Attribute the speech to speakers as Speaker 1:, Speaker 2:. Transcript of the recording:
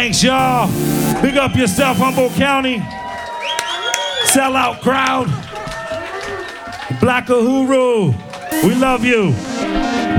Speaker 1: Thanks, y'all. Big up yourself, Humboldt County. Sellout crowd. Black Uhuru. We love you.